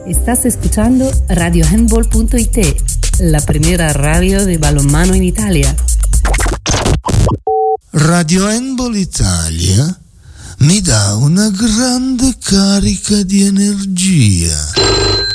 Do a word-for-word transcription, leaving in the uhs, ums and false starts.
Estás escuchando radio handball punto it, la primera radio de balonmano in Italia. Radio Handball Italia mi dà una grande carica di energia.